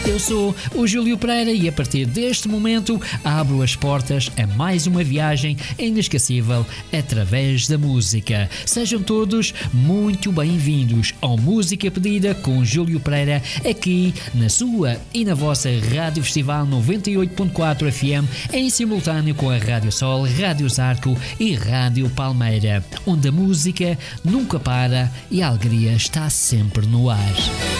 Eu sou o Júlio Pereira e a partir deste momento abro as portas a mais uma viagem inesquecível através da música. Sejam todos muito bem-vindos ao Música Pedida com Júlio Pereira, aqui na sua e na vossa Rádio Festival 98.4 FM, em simultâneo com a Rádio Sol, Rádio Zarco e Rádio Palmeira, onde a música nunca para e a alegria está sempre no ar.